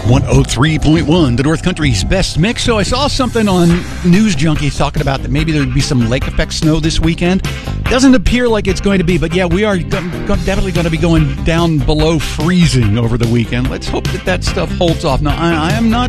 103.1, the North Country's best mix. So I saw something on News Junkies talking about that maybe there'd be some lake effect snow this weekend. Doesn't appear like it's going to be, but yeah, we are definitely going to be going down below freezing over the weekend. Let's hope that stuff holds off. Now, I am not